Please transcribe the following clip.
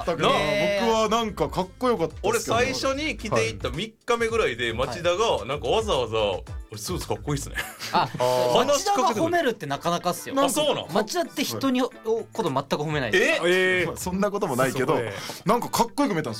ったから僕はなんかかっこよかったっすけど。 俺最初に着ていった3日目ぐらいで町田がなんかわざわざ「スーツかっこいいっすね」 町田が褒めるってなかなかっすよ。 あ、そうなの？ 町田って人にこと全く褒めないです。 そんなこともないけどなんかかっこよく見えたんですよ